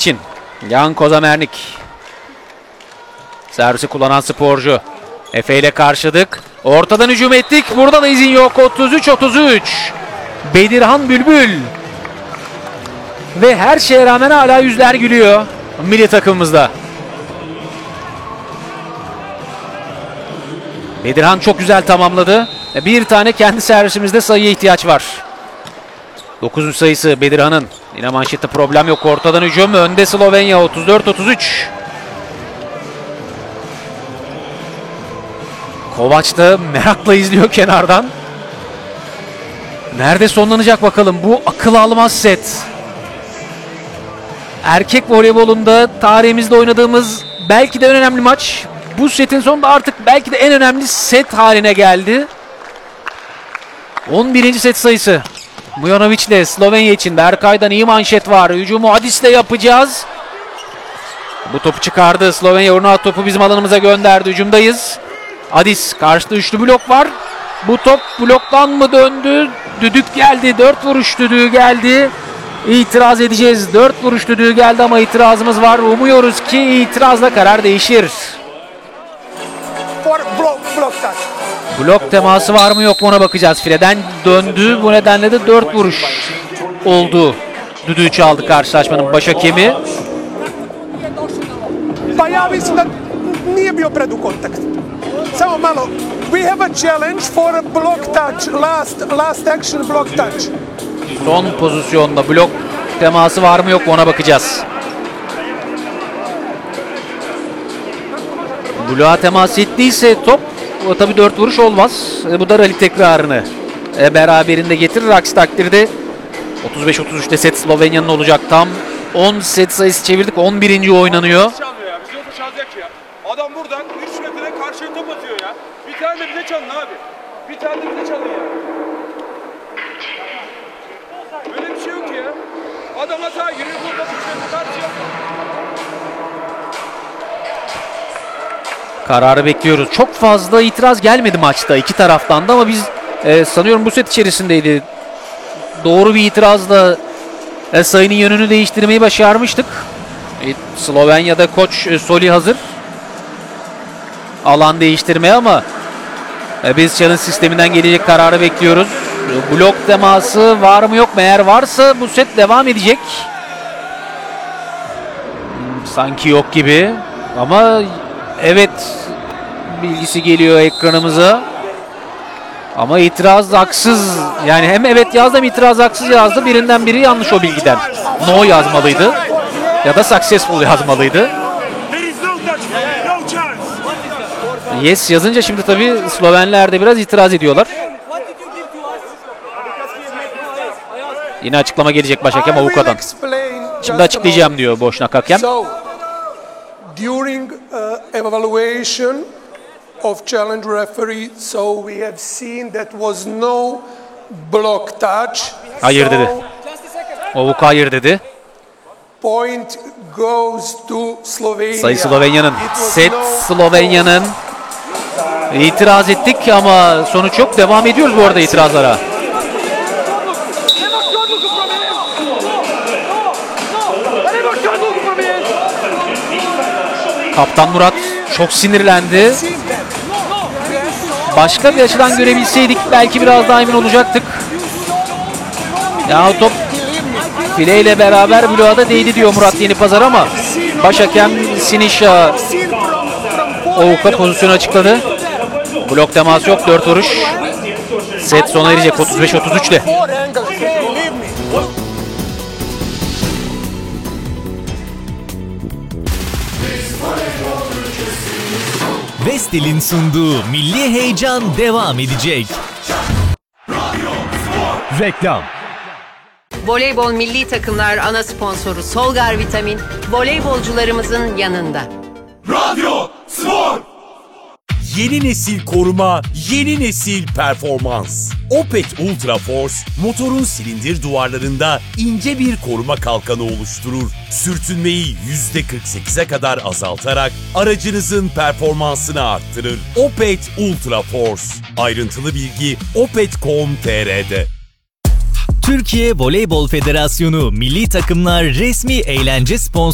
için. Yan Kozamernik. Servisi kullanan sporcu. Efe ile karşıladık. Ortadan hücum ettik. Burada da izin yok. 33-33. Bedirhan Bülbül. Ve her şeye rağmen hala yüzler gülüyor milli takımımızda. Bedirhan çok güzel tamamladı. Bir tane kendi servisimizde sayıya ihtiyaç var. 9. sayısı Bedirhan'ın. Yine manşette problem yok. Ortadan hücum. Önde Slovenya 34-33. Kovaç da merakla izliyor kenardan. Nerede sonlanacak bakalım bu akıl almaz set. Erkek voleybolunda tarihimizde oynadığımız belki de en önemli maç. Bu setin sonunda artık belki de en önemli set haline geldi. 11. set sayısı. Mujanovic ile Slovenya için Berkay'dan iyi manşet var. Hücumu Adis'le yapacağız. Bu topu çıkardı. Slovenya Urnaut topu bizim alanımıza gönderdi. Hücumdayız. Adis karşıda üçlü blok var. Bu top bloktan mı döndü? Düdük geldi. 4 vuruş düdüğü geldi. İtiraz edeceğiz. 4 vuruş düdüğü geldi ama itirazımız var. Umuyoruz ki itirazla karar değişir. Blok teması var mı yok mu ona bakacağız. Fileden döndü. Bu nedenle de 4 vuruş oldu. Düdüğü çaldı karşılaşmanın baş hakemi. Pa ja mislim da nije bio predug kontakt. Samo malo. We have a challenge for a block touch. Last action block touch. Son pozisyonda blok teması var mı yok mu ona bakacağız. Bloğa temas ettiyse top tabi 4 vuruş olmaz. Bu da rally tekrarını beraberinde getirir. Aksi takdirde 35-33'te set Slovenya'nın olacak. Tam 10 set sayısı çevirdik. 11. oynanıyor. Adam buradan 3 metre karşıya top atıyor ya. Bir tane de bize çalın abi. Bir tane de bize çalın ya. Böyle bir şey yok ya. Adam hata giriyor burada 3 metre karşıya. Kararı bekliyoruz. Çok fazla itiraz gelmedi maçta iki taraftan da ama biz sanıyorum bu set içerisindeydi. Doğru bir itirazla sayının yönünü değiştirmeyi başarmıştık. Slovenya'da koç Soli hazır. Alan değiştirmeye ama biz challenge sisteminden gelecek kararı bekliyoruz. Blok teması var mı yok mu? Eğer varsa bu set devam edecek. Sanki yok gibi ama evet bilgisi geliyor ekranımıza. Ama itiraz haksız. Yani hem evet yazdı hem itiraz haksız yazdı. Birinden biri yanlış o bilgiden. No yazmalıydı. Ya da successful yazmalıydı. Yes yazınca şimdi tabii Slovenler de biraz itiraz ediyorlar. Yine açıklama gelecek başhakem Avuka'dan. Şimdi açıklayacağım diyor Boşnak hakem. During evaluation of challenge referee, so we have seen that was no block touch. Hayır dedi. Avuka hayır dedi. Point goes to Slovenia. Sayı Slovenya'nın. Set Slovenya'nın. İtiraz ettik ama sonuç yok. Devam ediyoruz bu arada itirazlara. Kaptan Murat çok sinirlendi. Başka bir açıdan görebilseydik belki biraz daha emin olacaktık. Ya top fileyle beraber bloğa da değdi diyor Murat Yenipazar ama başhakem Sinişa Avuka pozisyonu açıkladı. Blok teması yok, 4 vuruş. Set sona erecek 35-33'le. Vestel'in sunduğu milli heyecan devam edecek. Reklam. Voleybol milli takımlar ana sponsoru Solgar Vitamin, voleybolcularımızın yanında. Radyo Spor. Yeni nesil koruma, yeni nesil performans. Opet Ultra Force, motorun silindir duvarlarında ince bir koruma kalkanı oluşturur. Sürtünmeyi %48'e kadar azaltarak aracınızın performansını arttırır. Opet Ultra Force. Ayrıntılı bilgi opet.com.tr'de. Türkiye Voleybol Federasyonu milli takımlar resmi eğlence sponsoru